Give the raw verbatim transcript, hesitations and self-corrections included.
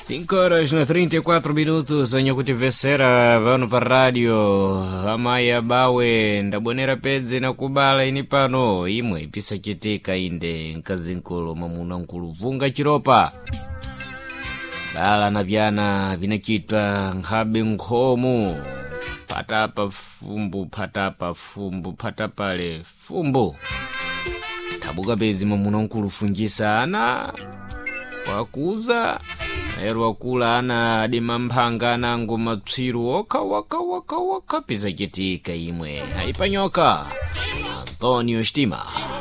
cinco horas na trinta e quatro minutos anyo kuti vesera vano pa radio amaya bawe ndabonera pedzi na kubala ini pano imwe pisa chitika inde nkazi nkulu mamuna nkulu vunga chiropa bala na vyana vinachitwa nkhabe nkhomu patapa fumbu patapa fumbu patapale fumbu tabuka bezi mamuna nkulu fungisa ana wakuza ero wakula ana adima mphanga nango matsiru waka waka waka waka pisa chitika imwe haipanyoka Antonio Stima.